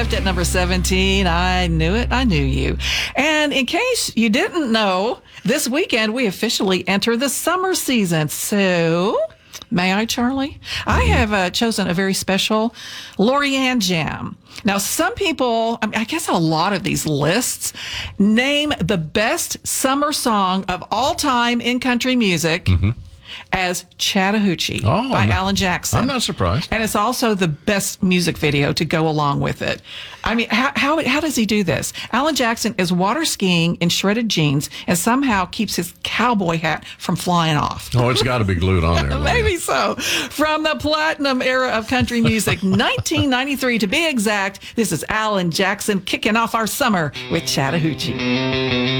At number 17, I Knew It, I Knew You. And in case you didn't know, this weekend we officially enter the summer season. So, may I, Charlie? I have chosen a very special Lorianne jam. Now, some people, I guess a lot of these lists name the best summer song of all time in country music as Chattahoochee by Alan Jackson. I'm not surprised. And it's also the best music video to go along with it. I mean, how does he do this? Alan Jackson is water skiing in shredded jeans and somehow keeps his cowboy hat from flying off. Oh, it's got to be glued on there. Maybe so. From the platinum era of country music, 1993 to be exact, this is Alan Jackson kicking off our summer with Chattahoochee.